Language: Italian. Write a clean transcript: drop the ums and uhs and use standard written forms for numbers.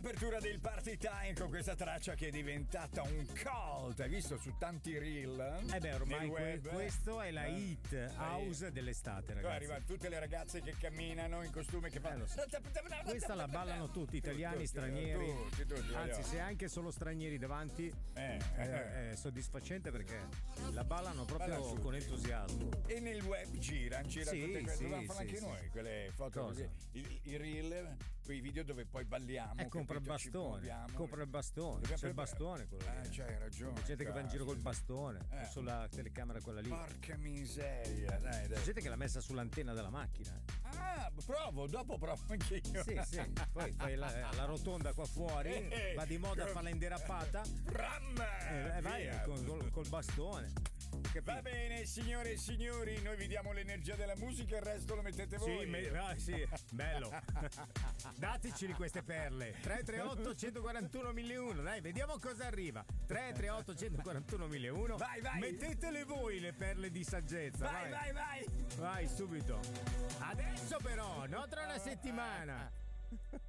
L'apertura del Party Time con questa traccia che è diventata un cult. Hai visto su tanti reel? Ormai questo è la hit house dell'estate, ragazzi. Arrivano tutte le ragazze che camminano in costume che fanno. Questa la ballano tutti, italiani, stranieri. Tutti, anzi, se anche solo stranieri davanti è soddisfacente perché la ballano proprio con entusiasmo. E nel web girano tutte quelle. Dobbiamo fare anche noi quelle foto così. I reel, quei video dove poi balliamo. Compra il bastone. C'è il bastone quello lì. C'hai ragione. C'è gente che va in giro col bastone sulla telecamera quella lì. Porca miseria, dai. C'è gente che l'ha messa sull'antenna della macchina. Dopo provo anche io. Sì. Poi fai la rotonda qua fuori, va di moda a fare la inderappata. Vai col bastone. Va bene, signore e signori, noi vi diamo l'energia della musica, il resto lo mettete voi. Sì, bello. Dateci di queste perle. 338 141 1001. Dai, vediamo cosa arriva. 338 141 1001. Vai. Mettetele voi le perle di saggezza. Vai. Vai subito. Adesso però, non tra una settimana.